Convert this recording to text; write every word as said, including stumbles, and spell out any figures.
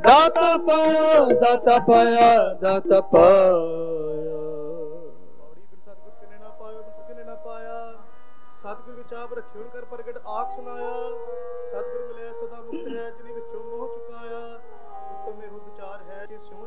ਦਾਤਾ ਪਾਇਆ ਦਾਤਾ ਪਾਇਆ ਦਾਤਾ ਪਾਇਆ। ਪੌੜੀ ਬਿਨ ਸਤਿਗੁਰ ਕਿਨੇ ਨਾ ਪਾਇਓ ਬਿਨ ਕਿਨੇ ਨਾ ਪਾਇਆ। ਸਤਿਗੁਰ ਵਿੱਚ ਆਪ ਰੱਖਿਓ ਕਰ ਪ੍ਰਗਟ ਆਖ ਸੁਨਾਇਆ। ਸਤਿਗੁਰ ਮਿਲਿਆ ਸਦਾ ਮੁਕਤ ਹੈ ਜਿਨੀ ਵਿੱਚੋਂ ਮੋਹ ਚੁਕਾਇਆ। ਉੱਤਮ ਇਹੋ ਵਿਚਾਰ ਹੈ ਜੇ ਸਿਉ